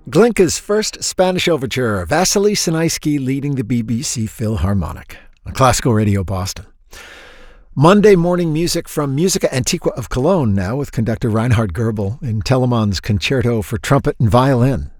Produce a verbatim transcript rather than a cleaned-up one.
Glinka's first Spanish overture, Vasily Sinaisky leading the B B C Philharmonic on Classical Radio Boston. Monday morning music from Musica Antiqua of Cologne now with conductor Reinhard Goebel in Telemann's Concerto for Trumpet and Violin.